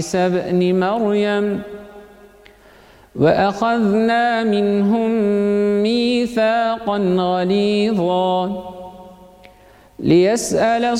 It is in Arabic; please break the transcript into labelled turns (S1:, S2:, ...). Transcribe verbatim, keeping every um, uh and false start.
S1: عيسى ابن مريم وأخذنا منهم ميثاقا غليظا ليسأل